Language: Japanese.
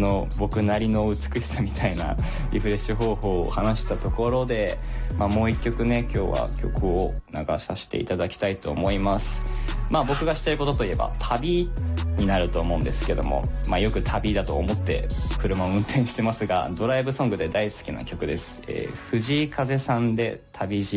の僕なりの美しさみたいなリフレッシュ方法を話したところで、もう一曲ね、今日は曲を流させていただきたいと思います。僕がしていることといえば旅になると思うんですけども、よく旅だと思って車を運転してますが、ドライブソングで大好きな曲です。藤井風さんで旅路